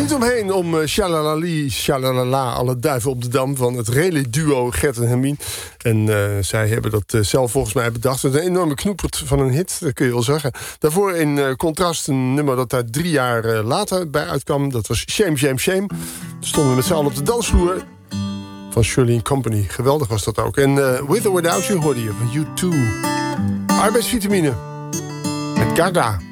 niet omheen om shalalali, shalalala, alle duiven op de dam van het rally-duo Gert en Hermine. En zij hebben dat zelf volgens mij bedacht. Een enorme knoepert van een hit, dat kun je wel zeggen. Daarvoor in contrast een nummer dat daar 3 jaar later bij uitkwam. Dat was Shame, Shame, Shame. Toen stonden we met z'n allen op de dansvloer van Shirley & Company. Geweldig was dat ook. En With or Without You hoorde je van U2. Arbeidsvitamine met Gaga.